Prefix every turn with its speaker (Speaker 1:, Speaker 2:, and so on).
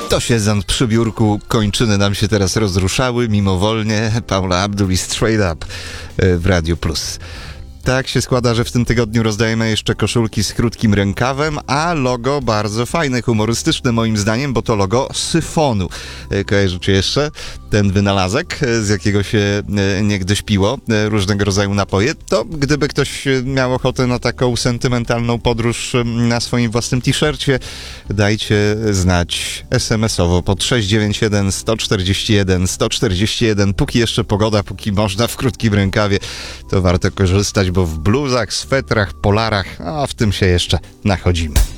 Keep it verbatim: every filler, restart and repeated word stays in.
Speaker 1: To siedząc przy biurku, kończyny nam się teraz rozruszały mimowolnie. Paula Abdul i Straight Up w Radio Plus. Tak się składa, że w tym tygodniu rozdajemy jeszcze koszulki z krótkim rękawem, a logo bardzo fajne, humorystyczne moim zdaniem, bo to logo syfonu. Kojarzycie jeszcze ten wynalazek, z jakiego się niegdyś piło różnego rodzaju napoje? To gdyby ktoś miał ochotę na taką sentymentalną podróż na swoim własnym t-shircie, dajcie znać es em esowo pod sześć dziewięć jeden sto czterdzieści jeden sto czterdzieści jeden. Póki jeszcze pogoda, póki można w krótkim rękawie, to warto korzystać, bo w bluzach, swetrach, polarach, a w tym się jeszcze nachodzimy.